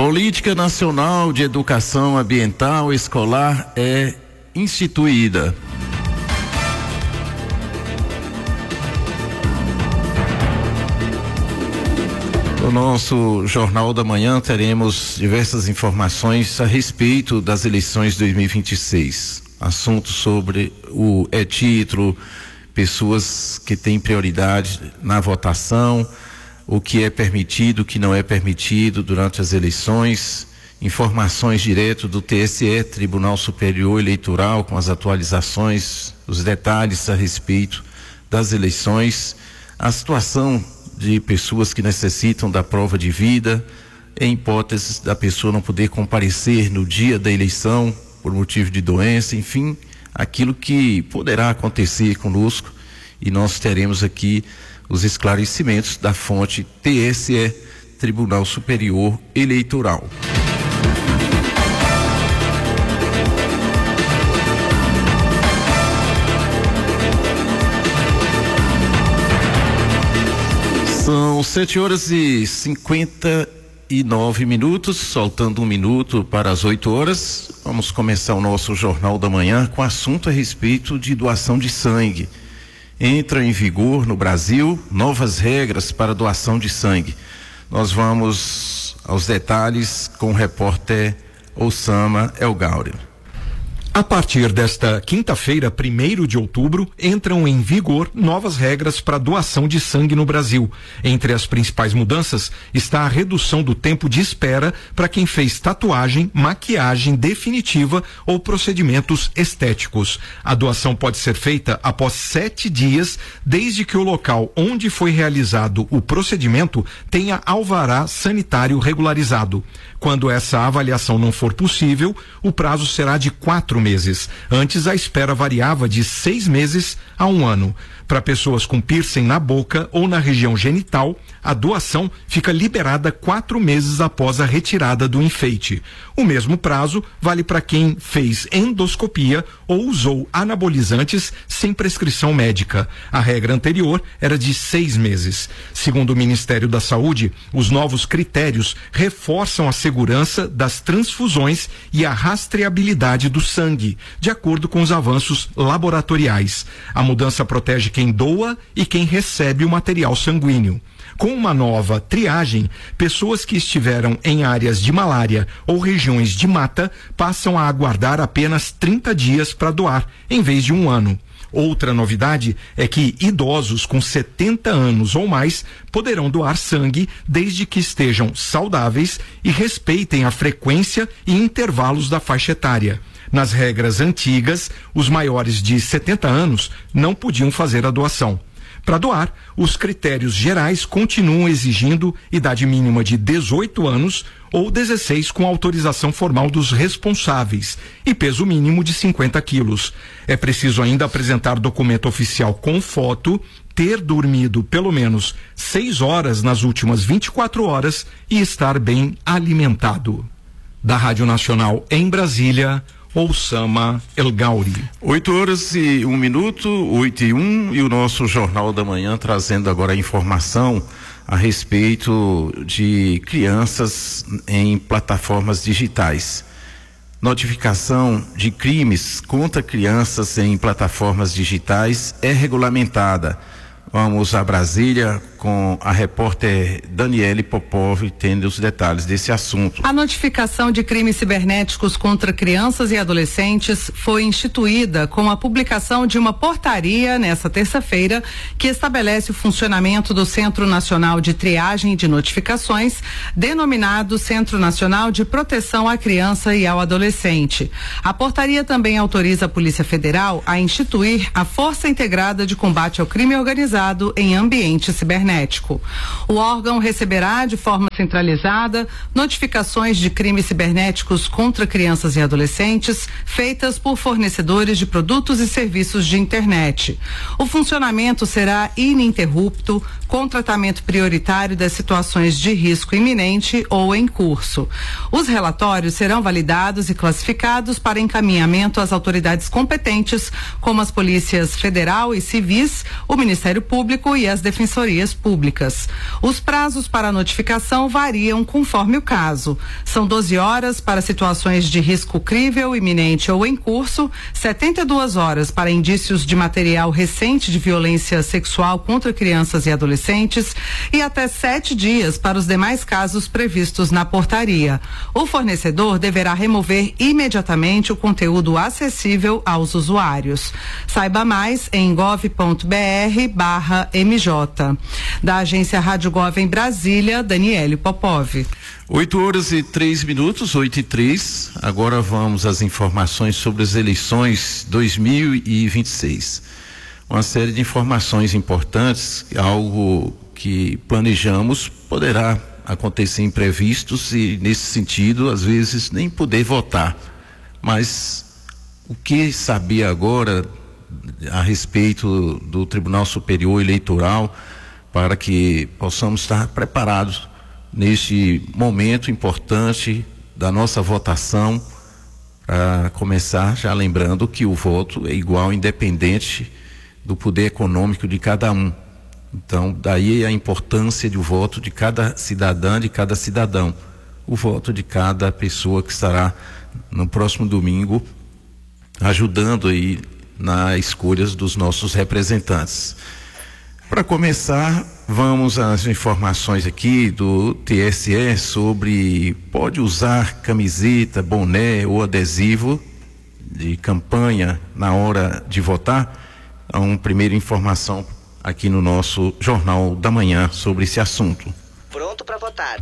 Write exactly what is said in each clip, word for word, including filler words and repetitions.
Política Nacional de Educação Ambiental Escolar é instituída. No nosso Jornal da Manhã teremos diversas informações a respeito das eleições de dois mil e vinte e seis. Assuntos sobre o e-título, pessoas que têm prioridade na votação, o que é permitido, o que não é permitido durante as eleições, informações direto do T S E, Tribunal Superior Eleitoral, com as atualizações, os detalhes a respeito das eleições, a situação de pessoas que necessitam da prova de vida, em hipóteses da pessoa não poder comparecer no dia da eleição por motivo de doença, enfim, aquilo que poderá acontecer conosco, e nós teremos aqui os esclarecimentos da fonte T S E, Tribunal Superior Eleitoral. São sete horas e cinquenta e nove minutos, faltando um minuto para as oito horas. Vamos começar o nosso Jornal da Manhã com assunto a respeito de doação de sangue. Entra em vigor no Brasil novas regras para doação de sangue. Nós vamos aos detalhes com o repórter Osama El Gauri. A partir desta quinta-feira, primeiro de outubro, entram em vigor novas regras para doação de sangue no Brasil. Entre as principais mudanças está a redução do tempo de espera para quem fez tatuagem, maquiagem definitiva ou procedimentos estéticos. A doação pode ser feita após sete dias, desde que o local onde foi realizado o procedimento tenha alvará sanitário regularizado. Quando essa avaliação não for possível, o prazo será de quatro meses. Antes, a espera variava de seis meses a um ano. Para pessoas com piercing na boca ou na região genital, a doação fica liberada quatro meses após a retirada do enfeite. O mesmo prazo vale para quem fez endoscopia ou usou anabolizantes sem prescrição médica. A regra anterior era de seis meses. Segundo o Ministério da Saúde, os novos critérios reforçam a segurança das transfusões e a rastreabilidade do sangue, de acordo com os avanços laboratoriais. A mudança protege quem doa e quem recebe o material sanguíneo. Com uma nova triagem, pessoas que estiveram em áreas de malária ou regiões de mata passam a aguardar apenas trinta dias para doar, em vez de um ano. Outra novidade é que idosos com setenta anos ou mais poderão doar sangue desde que estejam saudáveis e respeitem a frequência e intervalos da faixa etária. Nas regras antigas, os maiores de setenta anos não podiam fazer a doação. Para doar, os critérios gerais continuam exigindo idade mínima de dezoito anos ou dezesseis com autorização formal dos responsáveis e peso mínimo de cinquenta quilos. É preciso ainda apresentar documento oficial com foto, ter dormido pelo menos seis horas nas últimas vinte e quatro horas e estar bem alimentado. Da Rádio Nacional em Brasília, Osama El Gauri. Oito horas e um minuto, oito e um, e o nosso Jornal da Manhã trazendo agora a informação a respeito de crianças em plataformas digitais. Notificação de crimes contra crianças em plataformas digitais é regulamentada. Vamos a Brasília com a repórter Daniele Popov, tendo os detalhes desse assunto. A notificação de crimes cibernéticos contra crianças e adolescentes foi instituída com a publicação de uma portaria nesta terça-feira que estabelece o funcionamento do Centro Nacional de Triagem de Notificações, denominado Centro Nacional de Proteção à Criança e ao Adolescente. A portaria também autoriza a Polícia Federal a instituir a Força Integrada de Combate ao Crime Organizado em Ambiente Cibernético. O órgão receberá de forma centralizada notificações de crimes cibernéticos contra crianças e adolescentes feitas por fornecedores de produtos e serviços de internet. O funcionamento será ininterrupto, com tratamento prioritário das situações de risco iminente ou em curso. Os relatórios serão validados e classificados para encaminhamento às autoridades competentes, como as polícias federal e civis, o Ministério Público e as defensorias públicas. Os prazos para a notificação variam conforme o caso. São doze horas para situações de risco crível, iminente ou em curso, setenta e duas horas para indícios de material recente de violência sexual contra crianças e adolescentes e até sete dias para os demais casos previstos na portaria. O fornecedor deverá remover imediatamente o conteúdo acessível aos usuários. Saiba mais em gov ponto br barra M J. Da agência Rádio Gov em Brasília, Daniele Popov. oito horas e três minutos, oito e três. Agora vamos às informações sobre as eleições dois mil e vinte e seis. Uma série de informações importantes, algo que planejamos poderá acontecer imprevistos e, nesse sentido, às vezes nem poder votar. Mas o que sabia agora a respeito do Tribunal Superior Eleitoral para que possamos estar preparados neste momento importante da nossa votação, para começar já lembrando que o voto é igual, independente do poder econômico de cada um. Então, daí a importância do voto de cada cidadã, de cada cidadão, o voto de cada pessoa que estará no próximo domingo ajudando aí nas escolhas dos nossos representantes. Para começar, vamos às informações aqui do T S E sobre pode usar camiseta, boné ou adesivo de campanha na hora de votar. Então, primeira informação aqui no nosso Jornal da Manhã sobre esse assunto. Pronto para votar.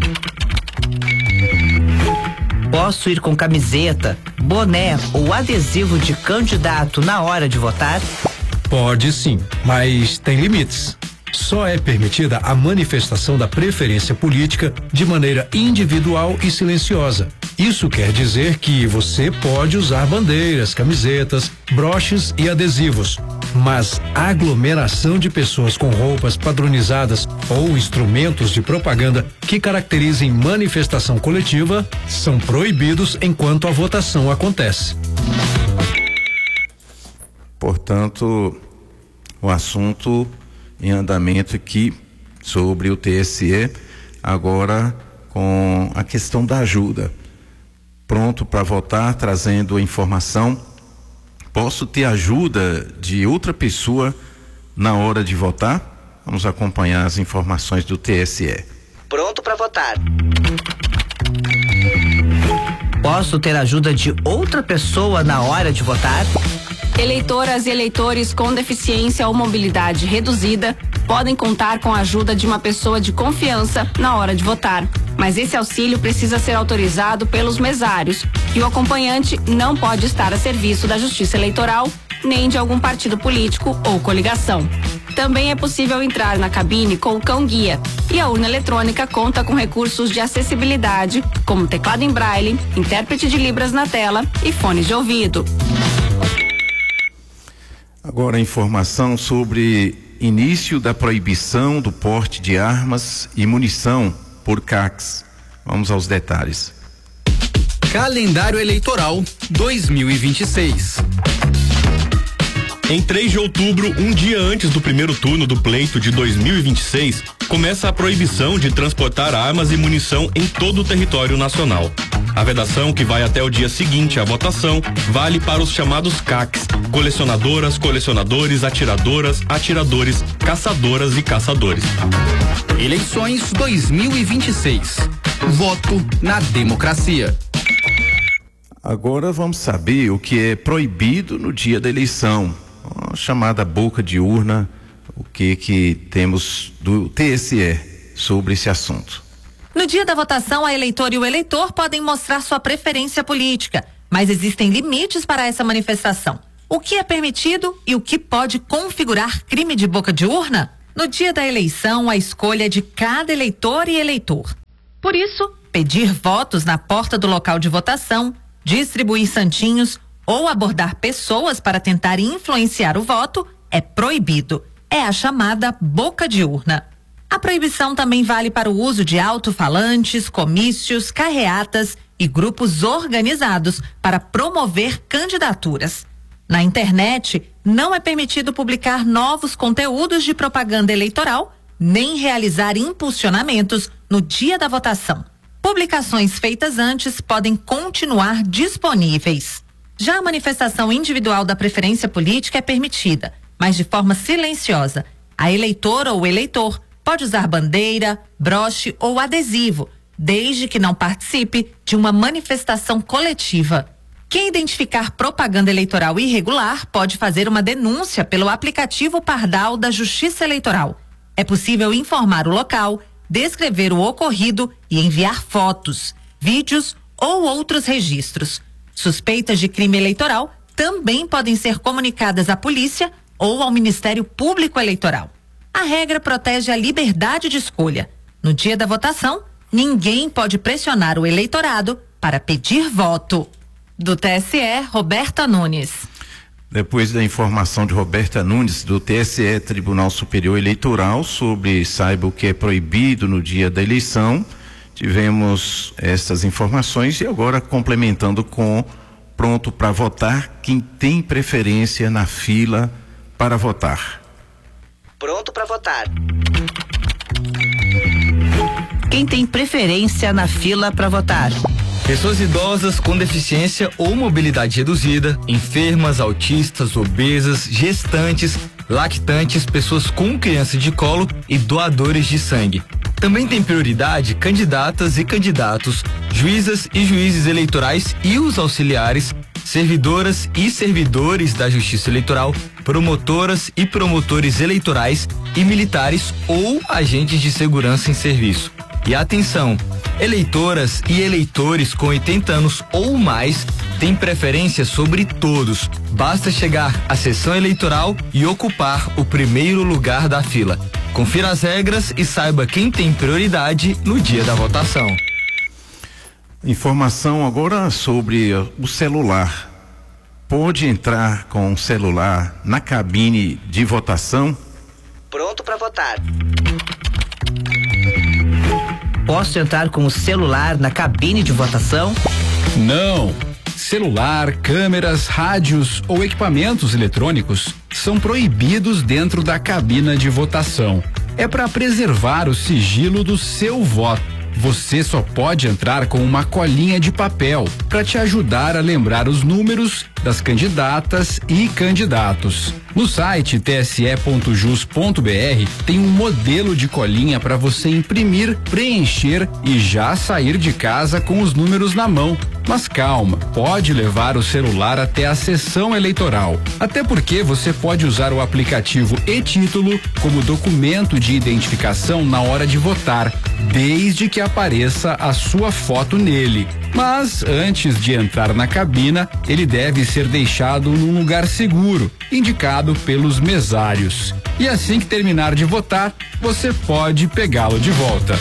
Posso ir com camiseta, boné ou adesivo de candidato na hora de votar? Pode sim, mas tem limites. Só é permitida a manifestação da preferência política de maneira individual e silenciosa. Isso quer dizer que você pode usar bandeiras, camisetas, broches e adesivos, mas aglomeração de pessoas com roupas padronizadas ou instrumentos de propaganda que caracterizem manifestação coletiva são proibidos enquanto a votação acontece. Portanto, o assunto em andamento aqui sobre o T S E, agora com a questão da ajuda. Pronto para votar, trazendo a informação. Posso ter ajuda de outra pessoa na hora de votar? Vamos acompanhar as informações do T S E. Pronto para votar. Posso ter ajuda de outra pessoa na hora de votar? Eleitoras e eleitores com deficiência ou mobilidade reduzida podem contar com a ajuda de uma pessoa de confiança na hora de votar. Mas esse auxílio precisa ser autorizado pelos mesários e o acompanhante não pode estar a serviço da Justiça Eleitoral nem de algum partido político ou coligação. Também é possível entrar na cabine com o cão-guia e a urna eletrônica conta com recursos de acessibilidade, como teclado em braille, intérprete de libras na tela e fones de ouvido. Agora a informação sobre início da proibição do porte de armas e munição por C A Cs. Vamos aos detalhes. Calendário Eleitoral dois mil e vinte e seis. Em três de outubro, um dia antes do primeiro turno do pleito de dois mil e vinte e seis, começa a proibição de transportar armas e munição em todo o território nacional. A vedação, que vai até o dia seguinte à votação, vale para os chamados C A Cs, colecionadoras, colecionadores, atiradoras, atiradores, caçadoras e caçadores. Eleições dois mil e vinte e seis. Voto na democracia. Agora vamos saber o que é proibido no dia da eleição. A chamada boca de urna, o que que temos do T S E sobre esse assunto. No dia da votação, a eleitora e o eleitor podem mostrar sua preferência política, mas existem limites para essa manifestação. O que é permitido e o que pode configurar crime de boca de urna? No dia da eleição, a escolha é de cada eleitor e eleitor. Por isso, pedir votos na porta do local de votação, distribuir santinhos ou abordar pessoas para tentar influenciar o voto é proibido. É a chamada boca de urna. A proibição também vale para o uso de alto-falantes, comícios, carreatas e grupos organizados para promover candidaturas. Na internet, não é permitido publicar novos conteúdos de propaganda eleitoral nem realizar impulsionamentos no dia da votação. Publicações feitas antes podem continuar disponíveis. Já a manifestação individual da preferência política é permitida, mas de forma silenciosa. A eleitora ou eleitor pode usar bandeira, broche ou adesivo, desde que não participe de uma manifestação coletiva. Quem identificar propaganda eleitoral irregular pode fazer uma denúncia pelo aplicativo Pardal da Justiça Eleitoral. É possível informar o local, descrever o ocorrido e enviar fotos, vídeos ou outros registros. Suspeitas de crime eleitoral também podem ser comunicadas à polícia ou ao Ministério Público Eleitoral. A regra protege a liberdade de escolha. No dia da votação, ninguém pode pressionar o eleitorado para pedir voto. Do T S E, Roberta Nunes. Depois da informação de Roberta Nunes, do T S E, Tribunal Superior Eleitoral, sobre saiba o que é proibido no dia da eleição, tivemos essas informações e agora complementando com pronto para votar, quem tem preferência na fila para votar. Pronto para votar. Quem tem preferência na fila para votar? Pessoas idosas com deficiência ou mobilidade reduzida, enfermas, autistas, obesas, gestantes, lactantes, pessoas com criança de colo e doadores de sangue. Também tem prioridade candidatas e candidatos, juízas e juízes eleitorais e os auxiliares, servidoras e servidores da Justiça Eleitoral, promotoras e promotores eleitorais e militares ou agentes de segurança em serviço. E atenção, eleitoras e eleitores com oitenta anos ou mais têm preferência sobre todos. Basta chegar à sessão eleitoral e ocupar o primeiro lugar da fila. Confira as regras e saiba quem tem prioridade no dia da votação. Informação agora sobre o celular. Pode entrar com o celular na cabine de votação? Pronto para votar. Posso entrar com o celular na cabine de votação? Não. Celular, câmeras, rádios ou equipamentos eletrônicos são proibidos dentro da cabina de votação. É para preservar o sigilo do seu voto. Você só pode entrar com uma colinha de papel para te ajudar a lembrar os números das candidatas e candidatos. No site t s e ponto jus ponto b r tem um modelo de colinha para você imprimir, preencher e já sair de casa com os números na mão. Mas calma, pode levar o celular até a sessão eleitoral. Até porque você pode usar o aplicativo e-Título como documento de identificação na hora de votar, desde que apareça a sua foto nele. Mas antes de entrar na cabina, ele deve ser deixado num lugar seguro, indicado pelos mesários. E assim que terminar de votar, você pode pegá-lo de volta.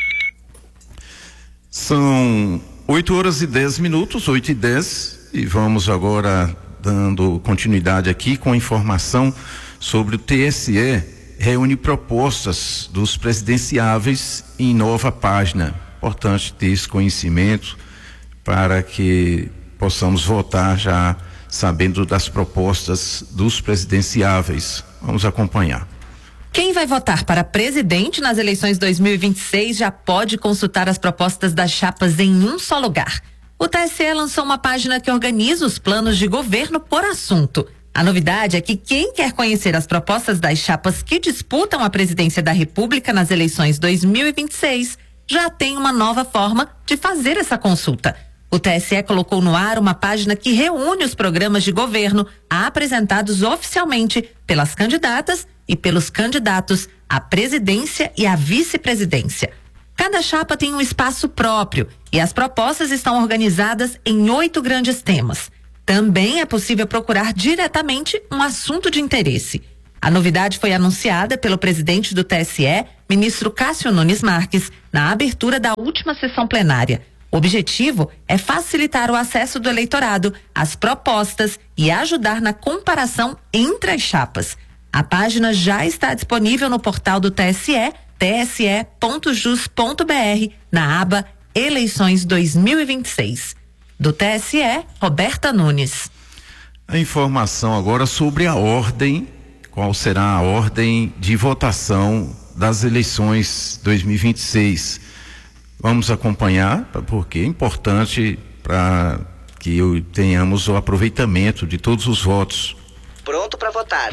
São oito horas e dez minutos, oito e dez, e vamos agora dando continuidade aqui com informação sobre o T S E reúne propostas dos presidenciáveis em nova página. Importante ter esse conhecimento para que possamos votar já sabendo das propostas dos presidenciáveis. Vamos acompanhar. Quem vai votar para presidente nas eleições dois mil e vinte e seis já pode consultar as propostas das chapas em um só lugar. O T S E lançou uma página que organiza os planos de governo por assunto. A novidade é que quem quer conhecer as propostas das chapas que disputam a presidência da República nas eleições dois mil e vinte e seis já tem uma nova forma de fazer essa consulta. O T S E colocou no ar uma página que reúne os programas de governo apresentados oficialmente pelas candidatas e pelos candidatos à presidência e à vice-presidência. Cada chapa tem um espaço próprio e as propostas estão organizadas em oito grandes temas. Também é possível procurar diretamente um assunto de interesse. A novidade foi anunciada pelo presidente do T S E, ministro Cássio Nunes Marques, na abertura da última sessão plenária. O objetivo é facilitar o acesso do eleitorado às propostas e ajudar na comparação entre as chapas. A página já está disponível no portal do T S E, t s e ponto jus ponto b r, na aba Eleições dois mil e vinte e seis. Do T S E, Roberta Nunes. A informação agora sobre a ordem, qual será a ordem de votação das eleições dois mil e vinte e seis. Vamos acompanhar, porque é importante para que tenhamos o aproveitamento de todos os votos. Pronto para votar.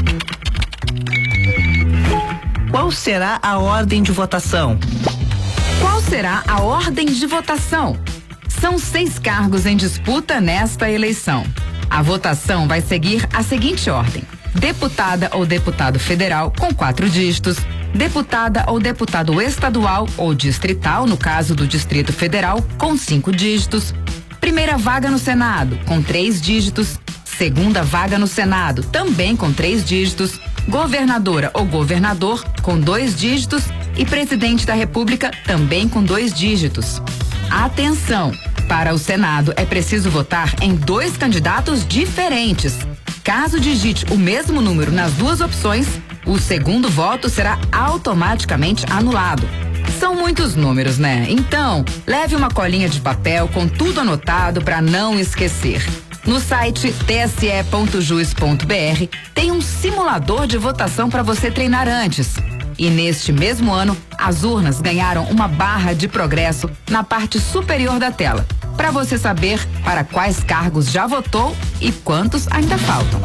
Qual será a ordem de votação? Qual será a ordem de votação? São seis cargos em disputa nesta eleição. A votação vai seguir a seguinte ordem: deputada ou deputado federal com quatro dígitos, deputada ou deputado estadual ou distrital, no caso do Distrito Federal, com cinco dígitos, primeira vaga no Senado, com três dígitos, segunda vaga no Senado, também com três dígitos, governadora ou governador, com dois dígitos, e presidente da República, também com dois dígitos. Atenção! Para o Senado é preciso votar em dois candidatos diferentes. Caso digite o mesmo número nas duas opções, o segundo voto será automaticamente anulado. São muitos números, né? Então, leve uma colinha de papel com tudo anotado para não esquecer. No site t s e ponto jus ponto b r tem um simulador de votação para você treinar antes. E neste mesmo ano, as urnas ganharam uma barra de progresso na parte superior da tela, para você saber para quais cargos já votou e quantos ainda faltam.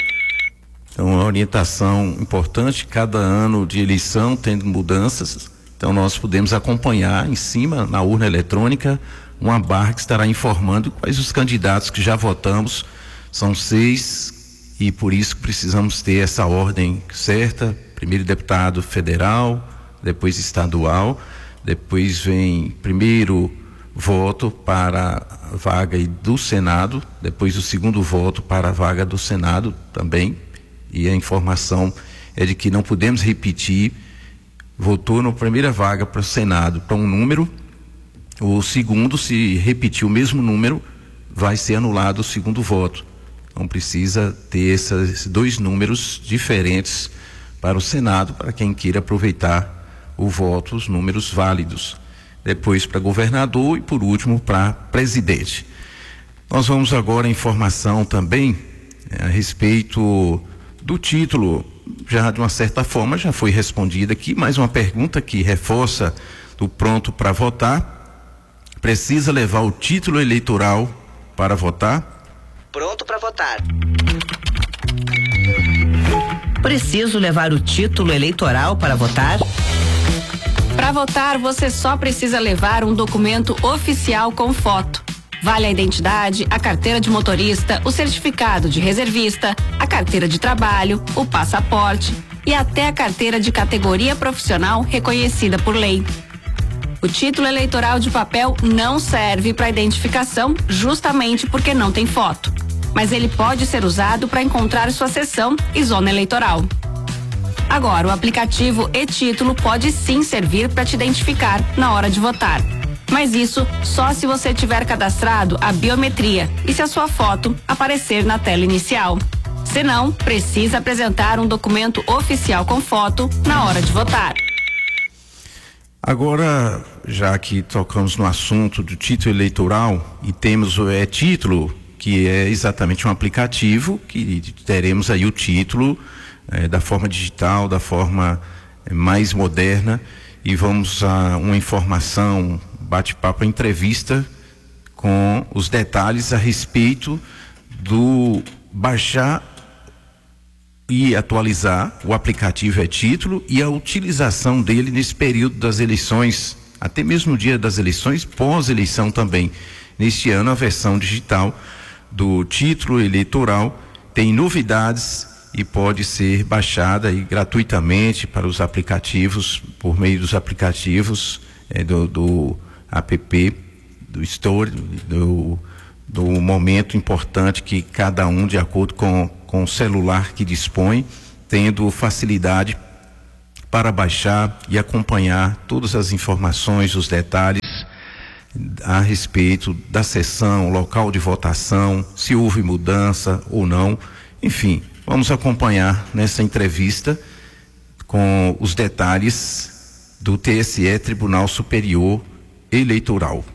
Então, uma orientação importante, cada ano de eleição tendo mudanças, então nós podemos acompanhar em cima, na urna eletrônica, uma barra que estará informando quais os candidatos que já votamos. São seis e por isso precisamos ter essa ordem certa. Primeiro deputado federal, depois estadual, depois vem primeiro voto para a vaga do Senado, depois o segundo voto para a vaga do Senado também, e a informação é de que não podemos repetir. Votou na primeira vaga para o Senado para um número, o segundo, se repetir o mesmo número, vai ser anulado o segundo voto. Então precisa ter esses dois números diferentes para o Senado, para quem queira aproveitar o voto, os números válidos. Depois para governador e por último para presidente. Nós vamos agora a informação também é, a respeito do título, já de uma certa forma já foi respondida aqui, mas uma pergunta que reforça do pronto para votar. Precisa levar o título eleitoral para votar? Pronto para votar. Preciso levar o título eleitoral para votar? Para votar, você só precisa levar um documento oficial com foto. Vale a identidade, a carteira de motorista, o certificado de reservista, a carteira de trabalho, o passaporte e até a carteira de categoria profissional reconhecida por lei. O título eleitoral de papel não serve para identificação, justamente porque não tem foto. Mas ele pode ser usado para encontrar sua seção e zona eleitoral. Agora, o aplicativo e-Título pode sim servir para te identificar na hora de votar. Mas isso só se você tiver cadastrado a biometria e se a sua foto aparecer na tela inicial. Senão, precisa apresentar um documento oficial com foto na hora de votar. Agora, já que tocamos no assunto do título eleitoral e temos o e-Título, que é exatamente um aplicativo que teremos aí o título eh, da forma digital, da forma eh, mais moderna, e vamos a uma informação, bate-papo, entrevista com os detalhes a respeito do baixar e atualizar o aplicativo e-Título e a utilização dele nesse período das eleições, até mesmo no dia das eleições, pós-eleição também. Neste ano, a versão digital do título eleitoral tem novidades e pode ser baixada aí gratuitamente para os aplicativos, por meio dos aplicativos é, do, do app, do Store, do, do momento importante que cada um, de acordo com, com o celular que dispõe, tendo facilidade para baixar e acompanhar todas as informações, os detalhes a respeito da sessão, local de votação, se houve mudança ou não. Enfim, vamos acompanhar nessa entrevista com os detalhes do T S E, Tribunal Superior Eleitoral.